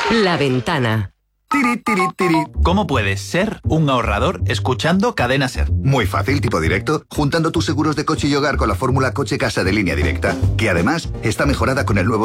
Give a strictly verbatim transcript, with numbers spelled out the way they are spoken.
La Ventana. Tiri, tiri, tiri. ¿Cómo puedes ser un ahorrador escuchando Cadena Ser? Muy fácil, tipo directo, juntando tus seguros de coche y hogar con la fórmula coche-casa de Línea Directa, que además está mejorada con el nuevo